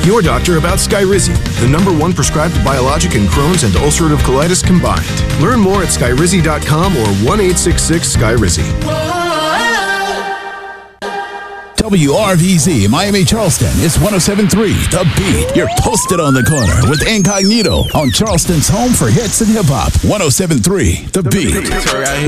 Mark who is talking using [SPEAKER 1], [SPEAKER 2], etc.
[SPEAKER 1] your doctor about Skyrizi, the #1 prescribed biologic in Crohn's and ulcerative colitis combined. Learn more at skyrizi.com or 1-866-SKYRIZI.
[SPEAKER 2] WRVZ Miami Charleston is 107.3 The Beat. You're posted on the corner with Incognito on Charleston's home for hits and hip hop. 107.3 The Beat.